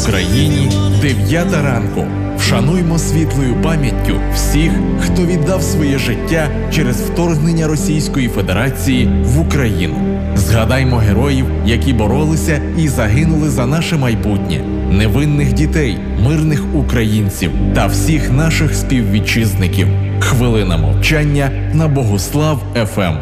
Україні 9 ранку. Вшануймо світлою пам'яттю всіх, хто віддав своє життя через вторгнення Російської Федерації в Україну. Згадаймо героїв, які боролися і загинули за наше майбутнє, невинних дітей, мирних українців та всіх наших співвітчизників. Хвилина мовчання на Богослав ФМ.